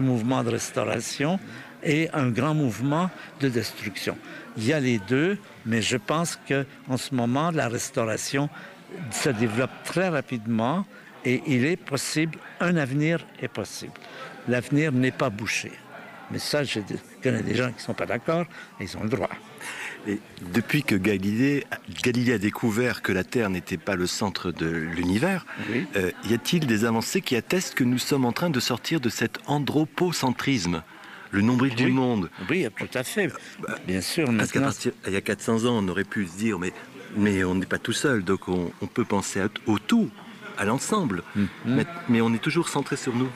mouvement de restauration et un grand mouvement de destruction. Il y a les deux, mais je pense qu'en ce moment, la restauration se développe très rapidement et il est possible, un avenir est possible. L'avenir n'est pas bouché. Mais ça, je connais des gens qui ne sont pas d'accord et ils ont le droit. Et depuis que Galilée a découvert que la Terre n'était pas le centre de l'univers, oui. Y a-t-il des avancées qui attestent que nous sommes en train de sortir de cet andropocentrisme, le nombril du monde? Oui, tout à fait. Bien sûr. Parce qu'à partir, il y a 400 ans, on aurait pu se dire, mais on n'est pas tout seul, donc on peut penser au tout, à l'ensemble. Mais on est toujours centré sur nous.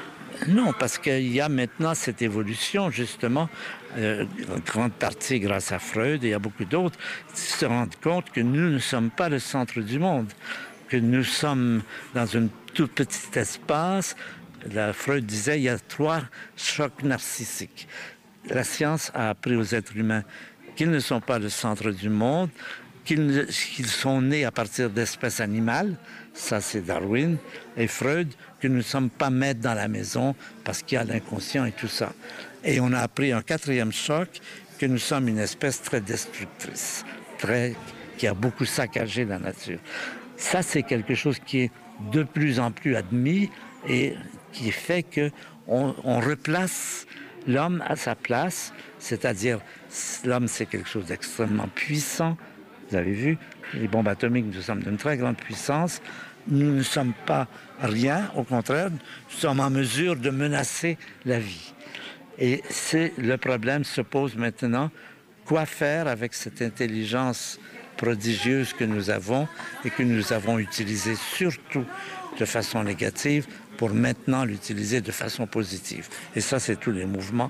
Non, parce qu'il y a maintenant cette évolution, justement, en grande partie grâce à Freud et à beaucoup d'autres, qui se rendent compte que nous ne sommes pas le centre du monde, que nous sommes dans un tout petit espace. Freud disait il y a 3 chocs narcissiques. La science a appris aux êtres humains qu'ils ne sont pas le centre du monde, qu'ils sont nés à partir d'espèces animales, ça c'est Darwin, et Freud, que nous ne sommes pas maîtres dans la maison parce qu'il y a l'inconscient et tout ça. Et on a appris un 4e choc, que nous sommes une espèce très destructrice, qui a beaucoup saccagé la nature. Ça c'est quelque chose qui est de plus en plus admis et qui fait qu'on replace l'homme à sa place, c'est-à-dire l'homme c'est quelque chose d'extrêmement puissant. Vous avez vu, les bombes atomiques, nous sommes d'une très grande puissance. Nous ne sommes pas rien, au contraire, nous sommes en mesure de menacer la vie. Et le problème se pose maintenant, quoi faire avec cette intelligence prodigieuse que nous avons et que nous avons utilisée surtout de façon négative pour maintenant l'utiliser de façon positive. Et ça, c'est tous les mouvements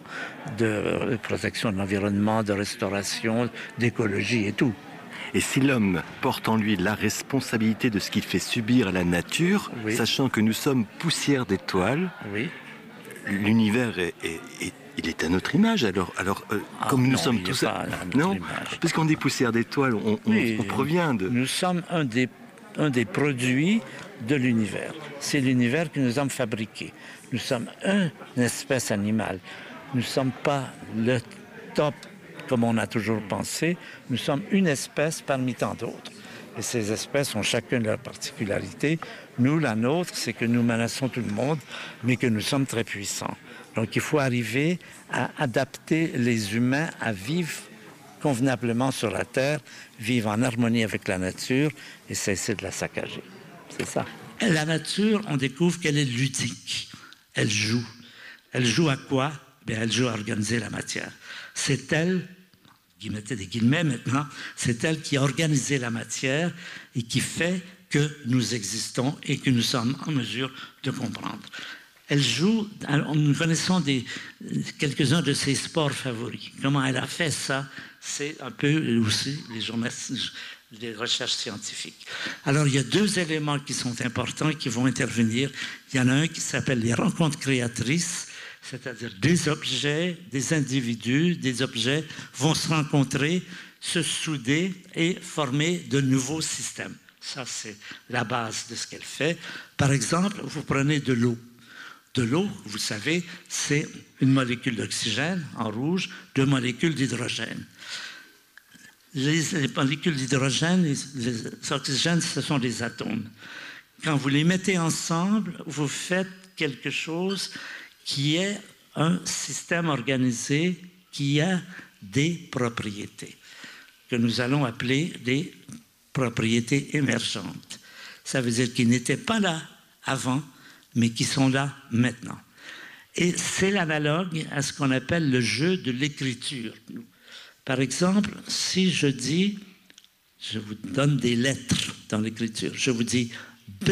de protection de l'environnement, de restauration, d'écologie et tout. Et si l'homme porte en lui la responsabilité de ce qu'il fait subir à la nature, oui. Sachant que nous sommes poussière d'étoiles, oui. L'univers il est à notre image. Alors comme nous sommes tous... Non, puisqu'on dit poussière d'étoiles, on provient de... Nous sommes un des produits de l'univers. C'est l'univers que nous avons fabriqué. Nous sommes une espèce animale. Nous ne sommes pas le top comme on a toujours pensé, nous sommes une espèce parmi tant d'autres. Et ces espèces ont chacune leur particularité. Nous, la nôtre, c'est que nous menaçons tout le monde, mais que nous sommes très puissants. Donc il faut arriver à adapter les humains à vivre convenablement sur la Terre, vivre en harmonie avec la nature et cesser de la saccager. C'est ça. La nature, on découvre qu'elle est ludique. Elle joue. Elle joue à quoi? Bien, elle joue à organiser la matière. C'est elle, qui mettait des guillemets maintenant, c'est elle qui a organisé la matière et qui fait que nous existons et que nous sommes en mesure de comprendre. Elle joue, nous connaissons quelques-uns de ses sports favoris. Comment elle a fait ça, c'est un peu aussi les recherches scientifiques. Alors, il y a 2 éléments qui sont importants qui vont intervenir. Il y en a un qui s'appelle les rencontres créatrices, c'est-à-dire des objets, des individus, des objets vont se rencontrer, se souder et former de nouveaux systèmes. Ça, c'est la base de ce qu'elle fait. Par exemple, vous prenez de l'eau. De l'eau, vous savez, c'est une molécule d'oxygène en rouge, 2 molécules d'hydrogène. Les molécules d'hydrogène, les oxygènes, ce sont des atomes. Quand vous les mettez ensemble, vous faites quelque chose qui est un système organisé qui a des propriétés, que nous allons appeler des propriétés émergentes. Ça veut dire qu'ils n'étaient pas là avant, mais qui sont là maintenant. Et c'est l'analogue à ce qu'on appelle le jeu de l'écriture. Par exemple, si je dis, je vous donne des lettres dans l'écriture, je vous dis B,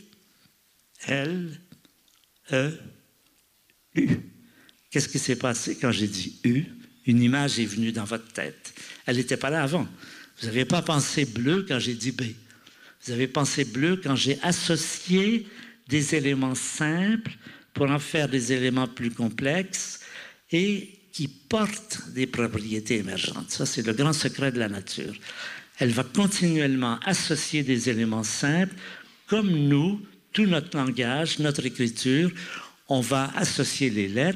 L, E, U. Qu'est-ce qui s'est passé quand j'ai dit U? Une image est venue dans votre tête. Elle n'était pas là avant. Vous n'avez pas pensé bleu quand j'ai dit B. Vous avez pensé bleu quand j'ai associé des éléments simples pour en faire des éléments plus complexes et qui portent des propriétés émergentes. Ça, c'est le grand secret de la nature. Elle va continuellement associer des éléments simples, comme nous, tout notre langage, notre écriture, on va associer les lettres